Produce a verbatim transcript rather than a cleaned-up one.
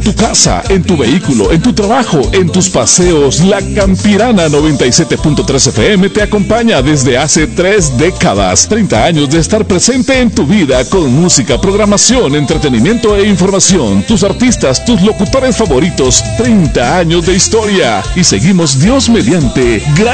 tu casa, en tu vehículo, en tu trabajo, en tus paseos. La Campirana noventa y siete punto tres F M te acompaña desde hace tres décadas. treinta años de estar presente en tu vida con música, programación, entretenimiento e información. Tus artistas, tus locutores favoritos. treinta años de historia. Y seguimos Dios mediante.